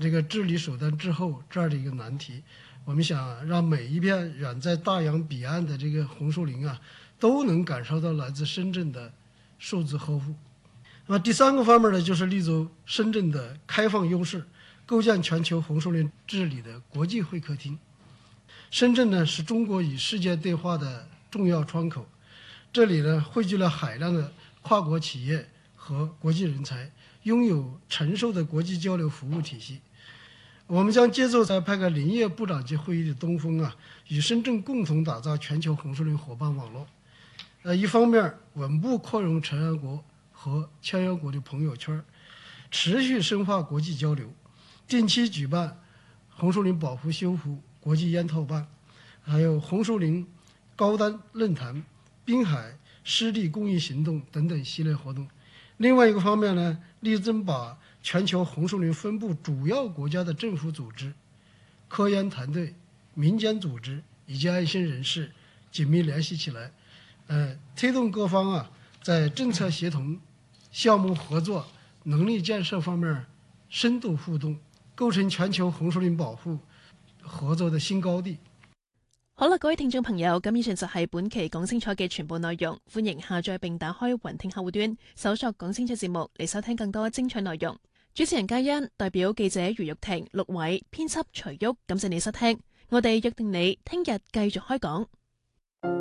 这个治理首单滞后这样的一个难题。我们想让每一片远在大洋彼岸的这个红树林啊，都能感受到来自深圳的数字呵护。那么第三个方面呢，就是立足深圳的开放优势，构建全球红树林治理的国际会客厅。深圳呢是中国与世界对话的重要窗口，这里呢汇聚了海量的跨国企业和国际人才，拥有成熟的国际交流服务体系。我们将接受在派克林业部长级会议的东风啊，与深圳共同打造全球红树林伙伴网络。一方面稳步扩容成员国和签约国的朋友圈，持续深化国际交流，定期举办红树林保护修复国际研讨办，还有红树林高端论坛、滨海湿地公益行动等等系列活动。另外一个方面呢，力争把全球红树林分布主要国家的政府组织、科研团队、民间组织以及爱心人士紧密联系起来，推动各方啊在政策协同、项目合作、能力建设方面深度互动，構成全球紅樹林保護合作的新高地。 好啦，各位聽眾朋友，咁以上就係本期講清楚嘅全部內容。歡迎下載並打開雲聽客戶端，搜索講清楚節目嚟收聽更多精彩內容。主持人嘉欣，代表記者余玉婷、陸偉，編輯徐旭，感謝你收聽。我哋約定你聽日繼續開講。